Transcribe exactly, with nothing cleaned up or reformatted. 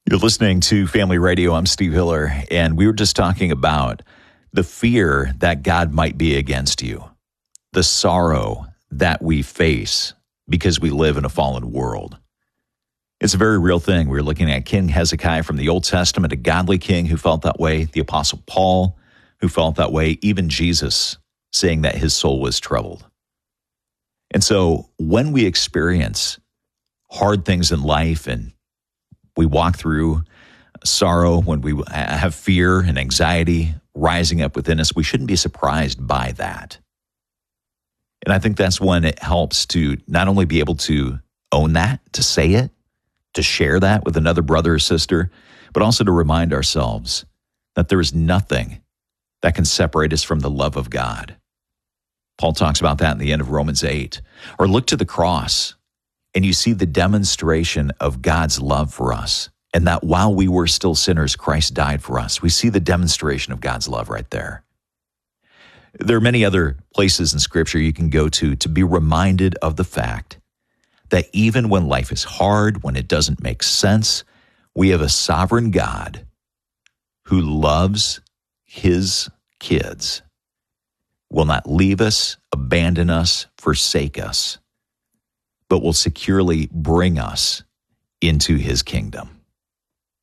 You're listening to Family Radio. I'm Steve Hiller, and we were just talking about the fear that God might be against you, the sorrow that we face because we live in a fallen world. It's a very real thing. We were looking at King Hezekiah from the Old Testament, a godly king who felt that way, the Apostle Paul who felt that way, even Jesus saying that his soul was troubled. And so when we experience hard things in life and we walk through sorrow, when we have fear and anxiety rising up within us, we shouldn't be surprised by that. And I think that's when it helps to not only be able to own that, to say it, to share that with another brother or sister, but also to remind ourselves that there is nothing that can separate us from the love of God. Paul talks about that in the end of Romans eight. Or look to the cross, and you see the demonstration of God's love for us, and that while we were still sinners, Christ died for us. We see the demonstration of God's love right there. There are many other places in Scripture you can go to to be reminded of the fact that even when life is hard, when it doesn't make sense, we have a sovereign God who loves his kids, will not leave us, abandon us, forsake us, but will securely bring us into his kingdom.